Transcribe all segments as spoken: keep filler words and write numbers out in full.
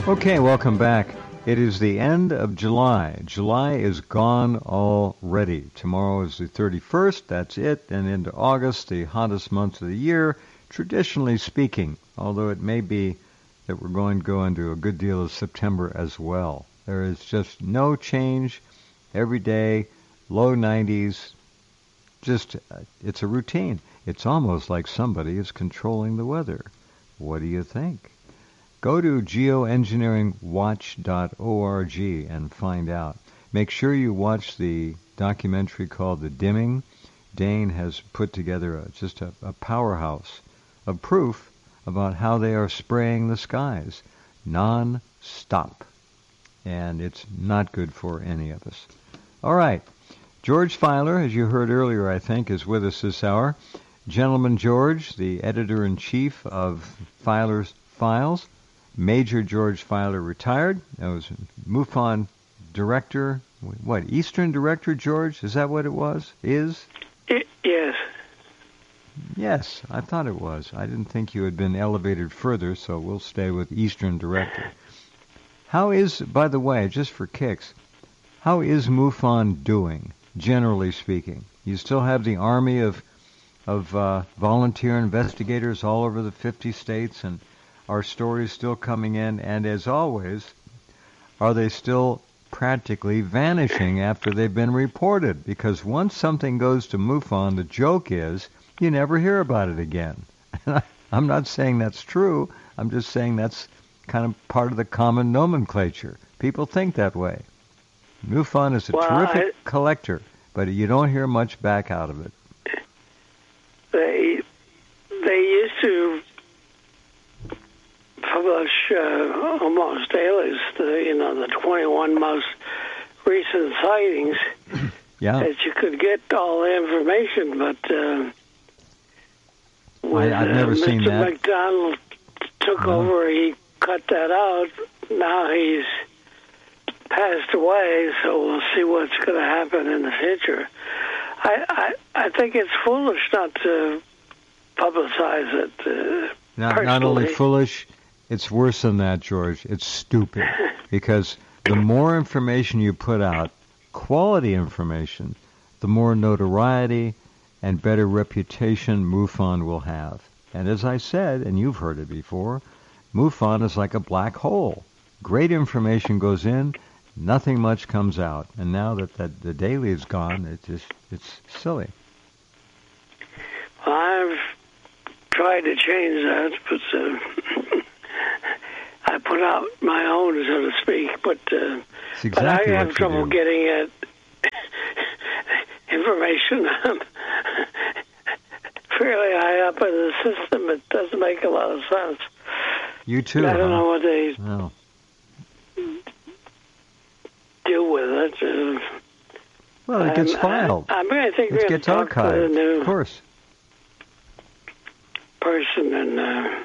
Okay, welcome back. It is the end of July. July is gone already. Tomorrow is the thirty-first. That's it. And into August, the hottest month of the year, traditionally speaking, although it may be that we're going to go into a good deal of September as well. There is just no change every day, low nineties. Just, uh, it's a routine. It's almost like somebody is controlling the weather. What do you think? Go to geoengineering watch dot org and find out. Make sure you watch the documentary called The Dimming. Dane has put together a, just a, a powerhouse of proof about how they are spraying the skies non-stop. And it's not good for any of us. All right. George Filer, as you heard earlier, I think, is with us this hour. Gentleman George, the editor-in-chief of Filer's Files. Major George Filer retired. That was MUFON director. What, Eastern director, George? Is that what it was? Is? It, yes. Yes, I thought it was. I didn't think you had been elevated further, so we'll stay with Eastern director. How is, by the way, just for kicks, how is MUFON doing, generally speaking? You still have the army of, of uh, volunteer investigators all over the fifty states, and are stories still coming in, and as always, are they still practically vanishing after they've been reported? Because once something goes to MUFON, the joke is you never hear about it again. I'm not saying that's true. I'm just saying that's kind of part of the common nomenclature. People think that way. MUFON is a well, terrific I, collector, but you don't hear much back out of it. They they used to publish uh, almost daily, the, you know, the twenty-one most recent sightings. Yeah. That you could get all the information, but uh, when I, I've never uh, seen Mister that. McDonald took No. over, he cut that out. Now he's passed away, so we'll see what's going to happen in the future. I, I I think it's foolish not to publicize it. Uh, not, not only foolish, it's worse than that, George. It's stupid. Because the more information you put out, quality information, the more notoriety and better reputation MUFON will have. And as I said, and you've heard it before, MUFON is like a black hole. Great information goes in, nothing much comes out. And now that, that the daily is gone, it's just it's silly. I've tried to change that, but uh, I put out my own, so to speak. But, uh, exactly but I have what trouble you do. getting at information. I'm fairly high up in the system. It doesn't make a lot of sense. You too. I don't huh? know what they No. do with it. Uh, Well, it gets I'm- filed. I, I mean, I think we It have gets to talk to the archived. new Of course. person and uh,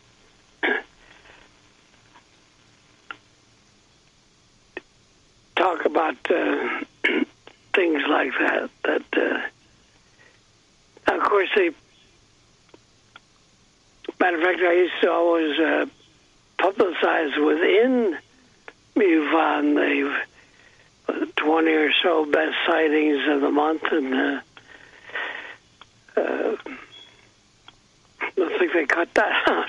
talk about uh, things like that. That, uh, of course, they. Matter of fact, I used to always uh, publicize within MUFON the uh, twenty or so best sightings of the month, and uh, uh, I think they cut that out.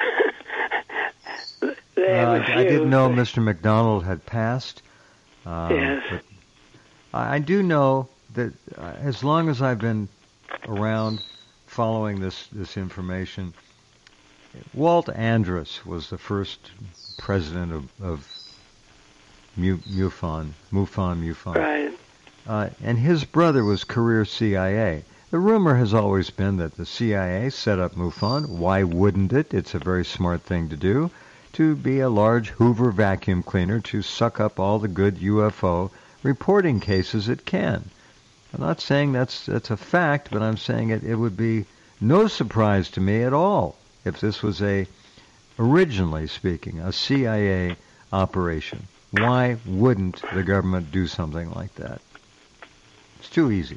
They have Uh, a I didn't few. know Mister McDonald had passed. Uh, Yes. But I I do know that uh, as long as I've been around following this, this information, Walt Andrus was the first president of, of Mu- MUFON, MUFON, MUFON. Right. Uh, and his brother was career C I A. The rumor has always been that the C I A set up MUFON. Why wouldn't it? It's a very smart thing to do, to be a large Hoover vacuum cleaner to suck up all the good U F O reporting cases it can. I'm not saying that's that's a fact, but I'm saying it, it would be no surprise to me at all if this was a, originally speaking, a C I A operation. Why wouldn't the government do something like that? It's too easy.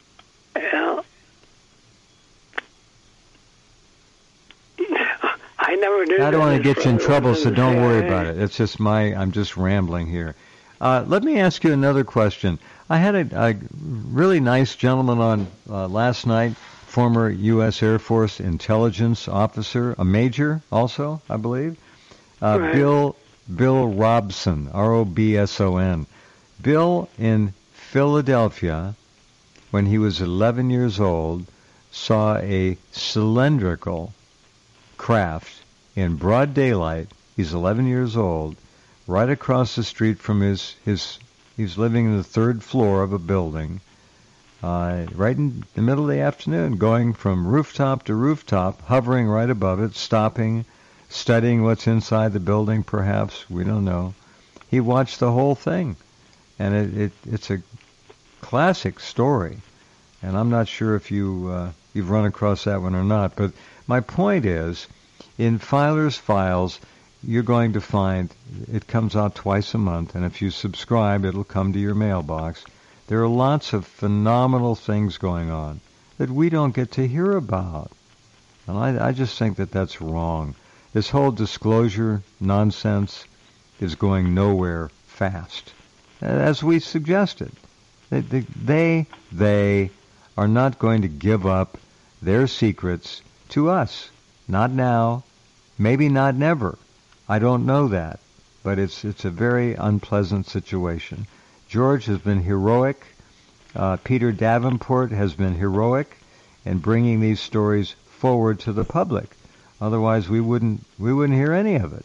Well, I never knew. I don't want to get you in trouble, so don't C I A. worry about it. It's just my, I'm just rambling here. Uh, let me ask you another question. I had a, a really nice gentleman on uh, last night, former U S Air Force intelligence officer, a major also, I believe. Uh, Right. Bill Bill Robson, R O B S O N. Bill in Philadelphia, when he was eleven years old, saw a cylindrical craft in broad daylight. He's eleven years old, right across the street from his, his he's living in the third floor of a building, uh, right in the middle of the afternoon, going from rooftop to rooftop, hovering right above it, stopping, studying what's inside the building, perhaps, we don't know. He watched the whole thing, and it, it it's a classic story, and I'm not sure if you, uh, you've run across that one or not, but my point is, in Filer's Files, you're going to find it comes out twice a month, and if you subscribe, it'll come to your mailbox. There are lots of phenomenal things going on that we don't get to hear about. And I, I just think that that's wrong. This whole disclosure nonsense is going nowhere fast, as we suggested. They, they, they, they are not going to give up their secrets to us. Not now, maybe not never. I don't know that, but it's it's a very unpleasant situation. George has been heroic. Uh, Peter Davenport has been heroic in bringing these stories forward to the public. Otherwise, we wouldn't we wouldn't hear any of it.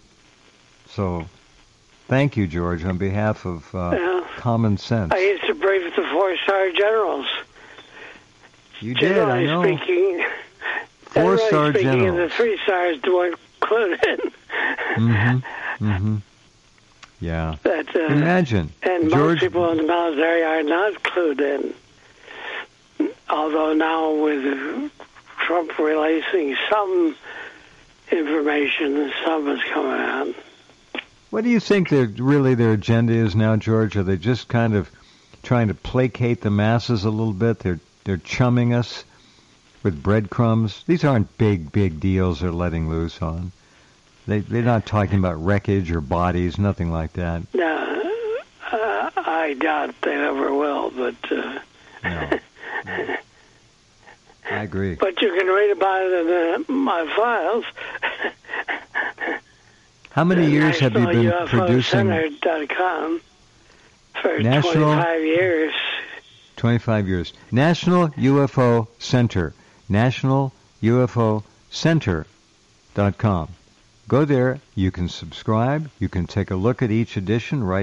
So, thank you, George, on behalf of uh, Yeah. common sense. I used to brief the four-star generals. You did, I Generally know. speaking, Four-star generally speaking, generals. the three stars weren't included. Mm-hmm. Mm-hmm. Yeah. That, uh, Imagine, and most George. people in the military are not clued in. Although now with Trump releasing some information, some is coming out. What do you think their really their agenda is now, George? Are they just kind of trying to placate the masses a little bit? They're they're chumming us with breadcrumbs. These aren't big big deals they're letting loose on. They they're not talking about wreckage or bodies, nothing like that. No, uh, I doubt they ever will, but uh, No. No. I agree. but you can read about it in uh, my files. How many years have you been U F O producing? Center dot com for National- twenty-five years. twenty-five years. National U F O Center. National U F O Center dot com. Go there. You can subscribe. You can take a look at each edition right